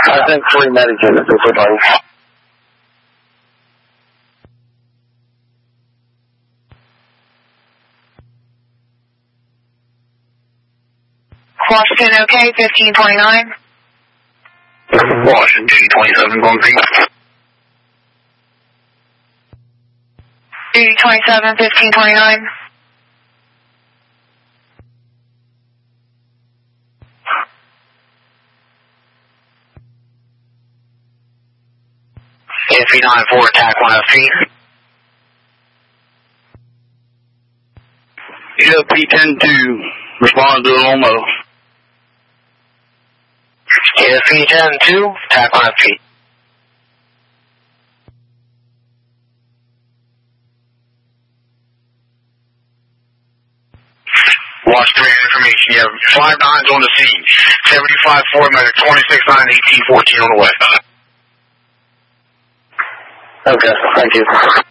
I think 3 medic units is somebody. Washington, okay, 1529. Washington, 27 going green. 27, 1529. NV94 attack 1FP. ELP-10-2, respond to Lomo. ELP-10-2, attack 1FP. Watch 3 information. You have 5 9s on the scene. 75 4 medic, 26 9, 18 14 on the way. Okay, thank you.